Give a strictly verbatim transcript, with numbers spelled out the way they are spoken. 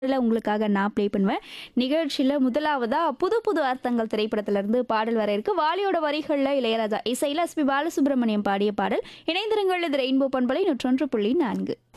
பாடல உங்களுக்காக நான் ப்ளே பண்ணுவேன். நிகழ்ச்சியில முதலாவதா புது புது அர்த்தங்கள் திரைப்படத்திலிருந்து பாடல் வர இருக்கு. வாலியோட வரிகள்ல இளையராஜா இசையில எஸ் பி பாலசுப்ரமணியம் பாடிய பாடல். இணைந்திருங்கள் இது ரெயின்போ பண்பலை நூற்றொன்று புள்ளி நான்கு.